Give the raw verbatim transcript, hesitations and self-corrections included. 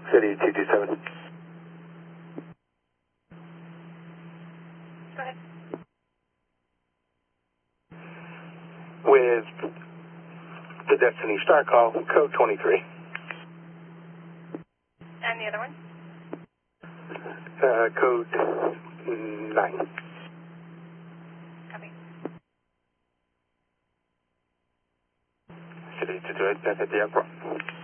City two two seven. Go ahead. With the Destiny Star call, code twenty-three. And the other one? Uh, code nine. Copy. City two two eight, back at the airport.